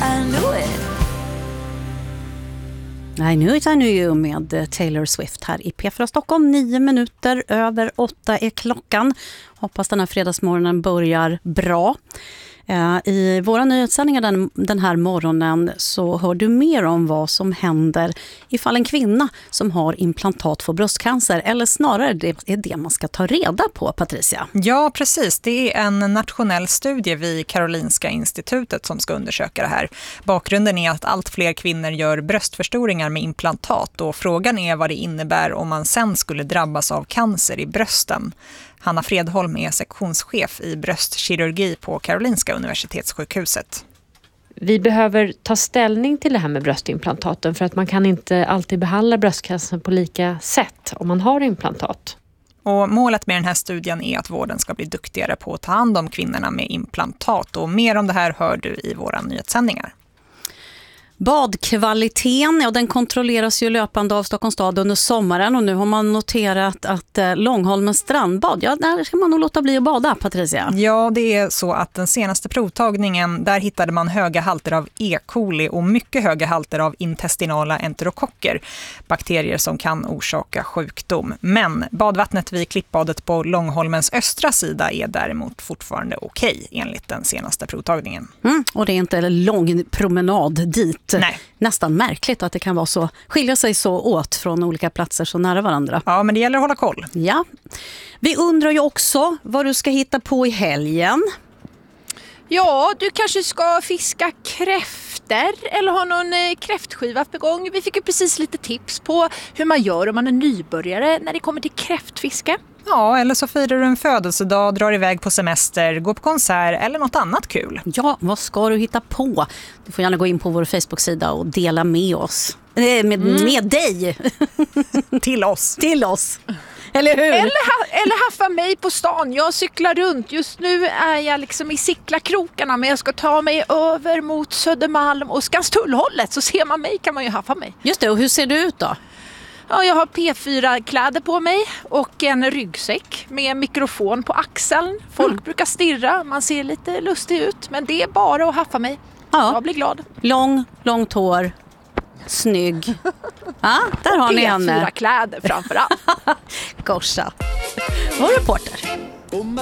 I knew it. I knew you med Taylor Swift här i P4 Stockholm. 8:09 är klockan. Hoppas den här fredagsmorgonen börjar bra. I våra nyhetssändningar den här morgonen så hör du mer om vad som händer ifall en kvinna som har implantat får bröstcancer, eller snarare det är det man ska ta reda på, Patricia. Ja, precis. Det är en nationell studie vid Karolinska institutet som ska undersöka det här. Bakgrunden är att allt fler kvinnor gör bröstförstoringar med implantat, och frågan är vad det innebär om man sen skulle drabbas av cancer i brösten. Hanna Fredholm är sektionschef i bröstkirurgi på Karolinska universitetssjukhuset. Vi behöver ta ställning till det här med bröstimplantaten, för att man kan inte alltid behandla bröstcancer på lika sätt om man har implantat. Och målet med den här studien är att vården ska bli duktigare på att ta hand om kvinnorna med implantat. Och mer om det här hör du i våra nyhetssändningar. Badkvaliteten, ja, den kontrolleras ju löpande av Stockholms stad under sommaren, och nu har man noterat att Långholmens strandbad, ja, där ska man nog låta bli att bada, Patricia. Ja, det är så att den senaste provtagningen, där hittade man höga halter av E. coli och mycket höga halter av intestinala enterokocker, bakterier som kan orsaka sjukdom. Men badvattnet vid klippbadet på Långholmens östra sida är däremot fortfarande okej, enligt den senaste provtagningen. Och det är inte en lång promenad dit. Nej. Nästan märkligt att det kan vara så, skilja sig så åt från olika platser så nära varandra. Ja, men det gäller att hålla koll. Ja. Vi undrar ju också vad du ska hitta på i helgen. Ja, du kanske ska fiska kräfter eller ha någon kräftskiva på gång. Vi fick ju precis lite tips på hur man gör om man är nybörjare när det kommer till kräftfiske. Ja, eller så firar du en födelsedag, drar iväg på semester, går på konsert eller något annat kul. Ja, vad ska du hitta på? Du får gärna gå in på vår Facebook-sida och dela med oss. Med dig. Till oss. Till oss. Eller hur? Eller haffa mig på stan. Jag cyklar runt. Just nu är jag liksom i Sickla-krokarna, men jag ska ta mig över mot Södermalm och Skanstullhållet, så ser man mig kan man ju haffa mig. Just det, och hur ser du ut då? Ja, jag har P4-kläder på mig och en ryggsäck med mikrofon på axeln. Folk brukar stirra, man ser lite lustig ut, men det är bara att haffa mig. Ja. Jag blir glad. Långt hår, snygg. Ja, där har ni henne. P4-kläder framförallt. Korsa. Vår reporter.